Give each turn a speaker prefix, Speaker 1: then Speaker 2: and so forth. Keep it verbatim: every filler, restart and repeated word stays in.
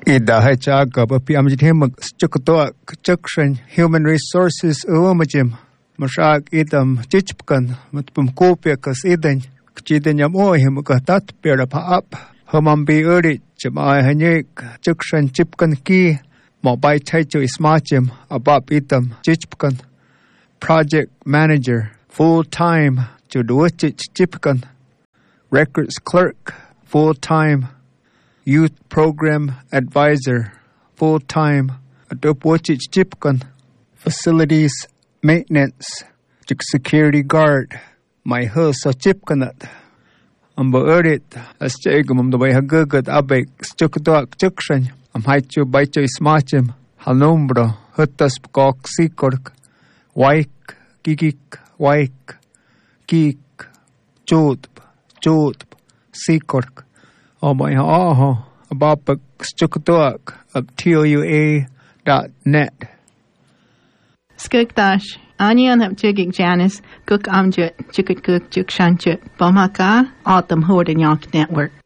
Speaker 1: Ida hachaga bapi amjithim chukto chukshan human resources umajim mashak idam chichpkan matpum kopyakas idan kchidan yamo him katat pera pa up hamambi uri chama hanyek chukshan chipkan ki mobai chaicho ismachim abap idam chichpkan project manager full time to do chipkan records clerk full time Youth Program Advisor, full-time, Adopwachich Chipkan, Facilities Maintenance, Security Guard, my Husa Chipkanat, Amba Urit, as Chagum the way Hagugat Abek, Stukadok Chukshan, Am Haichu Baicho Ismachim, Halumbro, Hutas Pkok Sikork, Waik, Gigik, Waik, Geek, Jodb, Jodb, Sikork. Oh my oh about Stukadok of T O U A dot net.
Speaker 2: Skukdash, Anian have Jigig Janice, Cook Amjut, Chikut Cook Juk Shanchut, Bomaka, Autumn Horde Network.